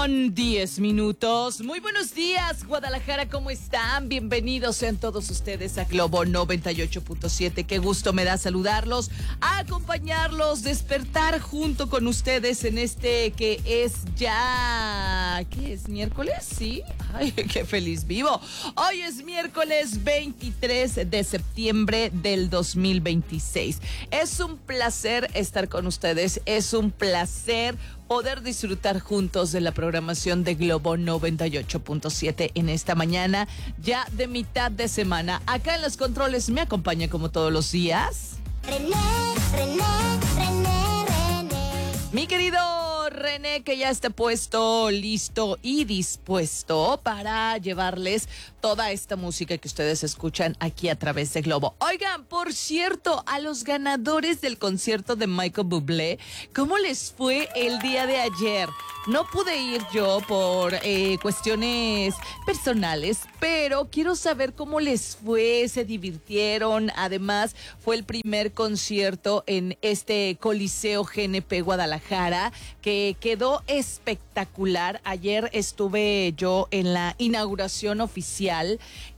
con 10 minutos. Muy buenos días, Guadalajara, ¿cómo están? Bienvenidos sean todos ustedes a Globo 98.7. Qué gusto me da saludarlos, acompañarlos, despertar junto con ustedes en este que es ya... ¿Qué es? ¿Miércoles? Sí. Ay, qué feliz vivo. Hoy es miércoles 23 de septiembre del 2026. Es un placer estar con ustedes. Es un placer poder disfrutar juntos de la programación de Globo 98.7 en esta mañana, ya de mitad de semana. Acá en los controles me acompaña como todos los días René. Mi querido René, que ya está puesto, listo y dispuesto para llevarles toda esta música que ustedes escuchan aquí a través de Globo. Oigan, por cierto, a los ganadores del concierto de Michael Bublé, ¿cómo les fue el día de ayer? No pude ir yo por cuestiones personales, pero quiero saber cómo les fue, se divirtieron. Además, fue el primer concierto en este Coliseo GNP Guadalajara, que quedó espectacular. Ayer estuve yo en la inauguración oficial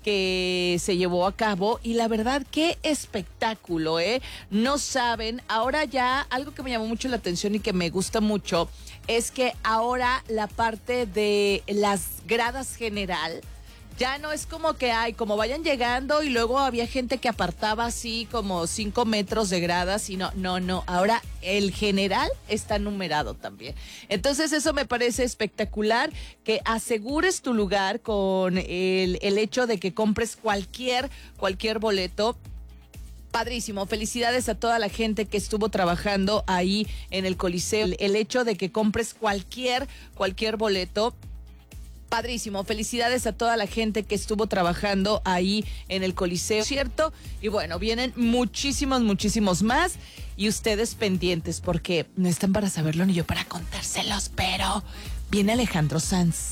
que se llevó a cabo y la verdad, qué espectáculo, ¿eh? No saben, ahora ya algo que me llamó mucho la atención y que me gusta mucho es que ahora la parte de las gradas general ya no es como que hay, como vayan llegando y luego había gente que apartaba así como 5 metros de gradas y no, ahora el general está numerado también. Entonces eso me parece espectacular, que asegures tu lugar con el hecho de que compres cualquier boleto. Padrísimo, felicidades a toda la gente que estuvo trabajando ahí en el Coliseo. El hecho de que compres cualquier boleto. Padrísimo, felicidades a toda la gente que estuvo trabajando ahí en el Coliseo, ¿cierto? Y bueno, vienen muchísimos más y ustedes pendientes porque no están para saberlo ni yo para contárselos, pero viene Alejandro Sanz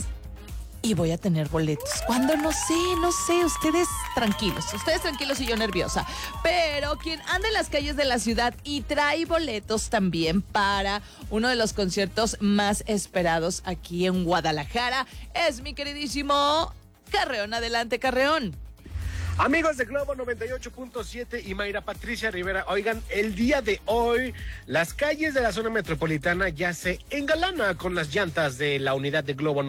y voy a tener boletos. ¿Cuándo? No sé, ustedes tranquilos y yo nerviosa. Pero quien anda en las calles de la ciudad y trae boletos también para uno de los conciertos más esperados aquí en Guadalajara es mi queridísimo Carreón. Adelante, Carreón. Amigos de Globo 98.7 y Mayra Patricia Rivera, oigan, el día de hoy las calles de la zona metropolitana ya se engalana con las llantas de la unidad de Globo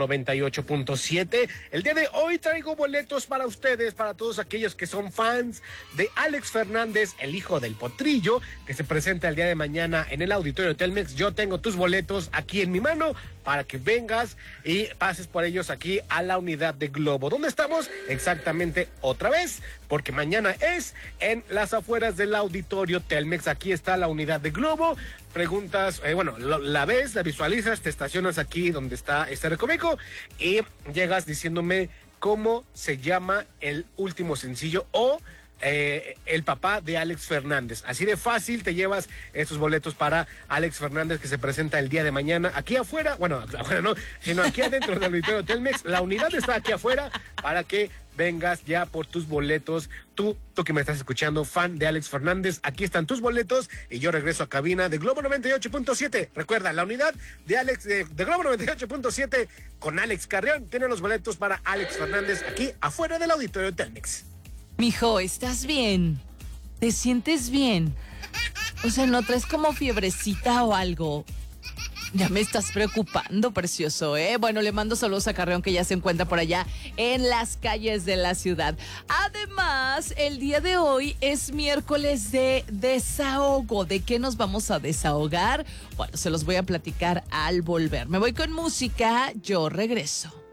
98.7. El día de hoy traigo boletos para ustedes, para todos aquellos que son fans de Alex Fernández, el hijo del Potrillo, que se presenta el día de mañana en el auditorio Telmex. Yo tengo tus boletos aquí en mi mano para que vengas y pases por ellos aquí a la unidad de Globo. ¿Dónde estamos? Exactamente otra vez, porque mañana es en las afueras del auditorio Telmex. Aquí está la unidad de Globo. Preguntas, la ves, la visualizas, te estacionas aquí donde está este recoveco y llegas diciéndome cómo se llama el último sencillo o el papá de Alex Fernández. Así de fácil te llevas estos boletos para Alex Fernández, que se presenta el día de mañana aquí afuera, afuera no, sino aquí adentro del auditorio Telmex. La unidad está aquí afuera para que vengas ya por tus boletos. Tú que me estás escuchando, fan de Alex Fernández, aquí están tus boletos y yo regreso a cabina de Globo 98.7. Recuerda, la unidad de Alex de Globo 98.7 con Alex Carrión tiene los boletos para Alex Fernández aquí afuera del auditorio Telmex. Mijo, ¿estás bien? ¿Te sientes bien? O sea, ¿no traes como fiebrecita o algo? Ya me estás preocupando, precioso, ¿eh? Bueno, le mando saludos a Carreón, que ya se encuentra por allá en las calles de la ciudad. Además, el día de hoy es miércoles de desahogo. ¿De qué nos vamos a desahogar? Bueno, se los voy a platicar al volver. Me voy con música, yo regreso.